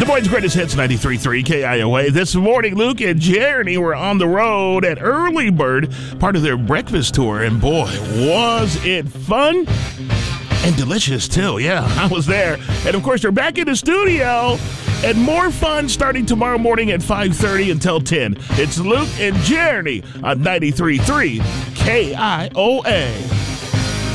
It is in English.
Des Moines' greatest hits, 93.3 KIOA. This morning, Luke and Jeremy were on the road at Early Bird, part of their breakfast tour, and boy, was it fun and delicious, too. Yeah, I was there. And, of course, they're back in the studio, and more fun starting tomorrow morning at 5:30 until 10. It's Luke and Jeremy on 93.3 KIOA.